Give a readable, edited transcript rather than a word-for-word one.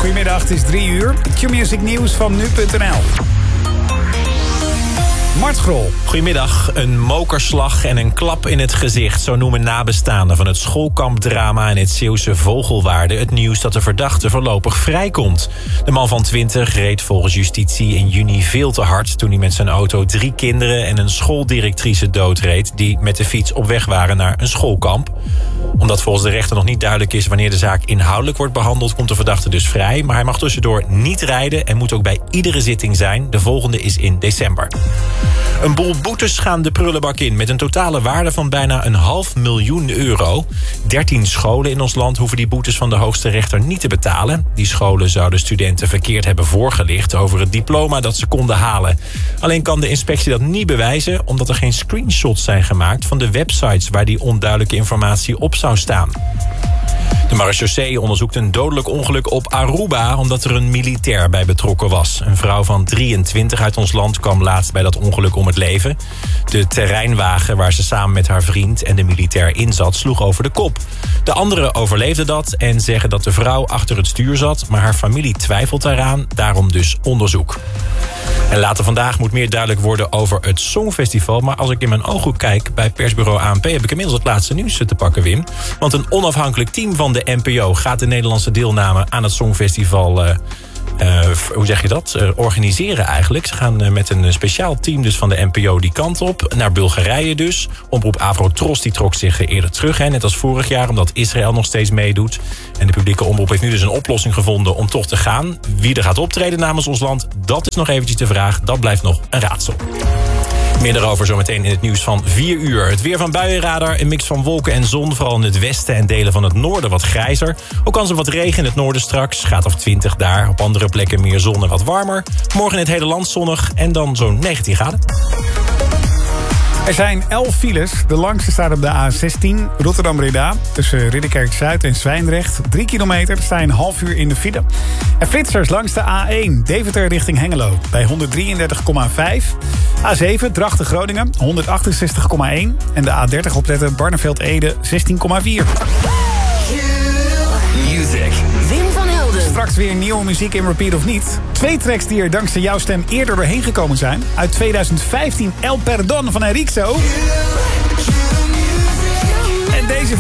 Goedemiddag, het is 3 uur. Q-Music nieuws van nu.nl. Mart Grol. Goedemiddag. Een mokerslag en een klap in het gezicht. Zo noemen nabestaanden van het schoolkampdrama in het Zeeuwse Vogelwaarde het nieuws dat de verdachte voorlopig vrijkomt. De man van 20 reed volgens justitie in juni veel te hard toen hij met zijn auto 3 kinderen en een schooldirectrice doodreed die met de fiets op weg waren naar een schoolkamp. Omdat volgens de rechter nog niet duidelijk is wanneer de zaak inhoudelijk wordt behandeld, komt de verdachte dus vrij. Maar hij mag tussendoor niet rijden en moet ook bij iedere zitting zijn. De volgende is in december. Een boel boetes gaan de prullenbak in met een totale waarde van bijna €500.000. 13 scholen in ons land hoeven die boetes van de hoogste rechter niet te betalen. Die scholen zouden studenten verkeerd hebben voorgelicht over het diploma dat ze konden halen. Alleen kan de inspectie dat niet bewijzen omdat er geen screenshots zijn gemaakt van de websites waar die onduidelijke informatie op zou staan. De marechaussee onderzoekt een dodelijk ongeluk op Aruba omdat er een militair bij betrokken was. Een vrouw van 23 uit ons land kwam laatst bij dat ongeluk om het leven. De terreinwagen waar ze samen met haar vriend en de militair in zat sloeg over de kop. De anderen overleefden dat en zeggen dat de vrouw achter het stuur zat, maar haar familie twijfelt daaraan, daarom dus onderzoek. En later vandaag moet meer duidelijk worden over het Songfestival. Maar als ik in mijn ooghoek kijk bij persbureau ANP heb ik inmiddels het laatste nieuws te pakken, Wim. Want een onafhankelijk team van de NPO gaat de Nederlandse deelname aan het Songfestival organiseren eigenlijk. Ze gaan met een speciaal team dus van de NPO die kant op. Naar Bulgarije dus. Omroep Avrotros die trok zich eerder terug. Net als vorig jaar, omdat Israël nog steeds meedoet. En de publieke omroep heeft nu dus een oplossing gevonden om toch te gaan. Wie er gaat optreden namens ons land, dat is nog eventjes de vraag. Dat blijft nog een raadsel. Meer daarover zometeen in het nieuws van 4 uur. Het weer van buienradar, een mix van wolken en zon. Vooral in het westen en delen van het noorden wat grijzer. Ook kans op wat regen in het noorden straks. Gaat of 20 daar. Op andere plekken meer zon en wat warmer. Morgen in het hele land zonnig en dan zo'n 19 graden. Er zijn 11 files. De langste staat op de A16 Rotterdam-Breda. Tussen Ridderkerk-Zuid en Zwijndrecht. 3 kilometer, sta je een half uur in de file. En flitsers langs de A1 Deventer richting Hengelo. Bij 133,5. A7 Drachten-Groningen 168,1. En de A30 opletten Barneveld-Ede 16,4. Wim van Helden. Straks weer nieuwe muziek in Repeat of niet. 2 tracks die er dankzij jouw stem eerder doorheen gekomen zijn. Uit 2015 El Perdón van Enrico. En deze